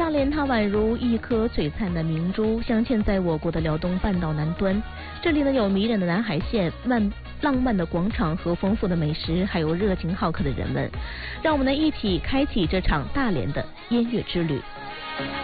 大连它宛如一颗璀璨的明珠，镶嵌在我国的辽东半岛南端。这里呢有迷人的南海线、浪漫的广场和丰富的美食，还有热情好客的人们。让我们呢一起开启这场大连的音乐之旅。